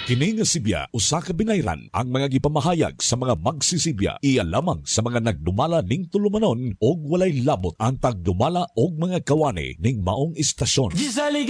Kini nga Sibya usa ka binayran ang mga gipamahayag sa mga magsisibya iya lamang sa mga nagdumala ning tulumanon og walay labot ang tagdumala og mga kawani ning maong istasyon.